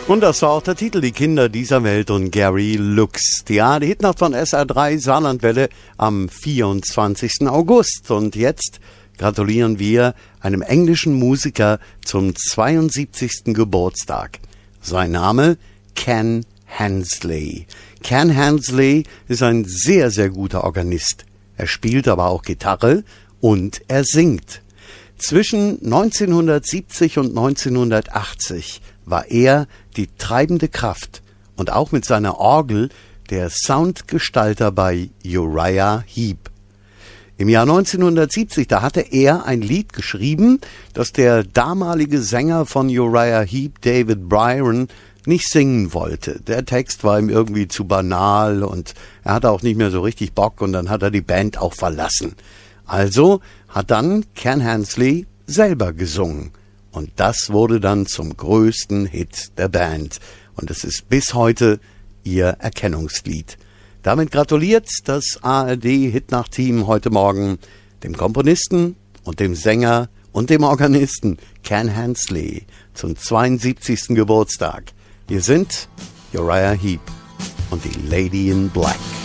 Und das war auch der Titel, Die Kinder dieser Welt und Gary Lux. Ja, die Hitnacht von SR3 Saarlandwelle am 24. August. Und jetzt gratulieren wir einem englischen Musiker zum 72. Geburtstag. Sein Name Ken Hensley. Ken Hensley ist ein sehr, sehr guter Organist. Er spielt aber auch Gitarre und er singt. Zwischen 1970 und 1980 war er die treibende Kraft und auch mit seiner Orgel der Soundgestalter bei Uriah Heep. Im Jahr 1970, da hatte er ein Lied geschrieben, das der damalige Sänger von Uriah Heep, David Byron, nicht singen wollte. Der Text war ihm irgendwie zu banal und er hatte auch nicht mehr so richtig Bock und dann hat er die Band auch verlassen. Also hat dann Ken Hensley selber gesungen. Und das wurde dann zum größten Hit der Band. Und es ist bis heute ihr Erkennungslied. Damit gratuliert das ARD-Hitnacht-Team heute Morgen dem Komponisten und dem Sänger und dem Organisten Ken Hensley zum 72. Geburtstag. Hier sind Uriah Heep und die Lady in Black.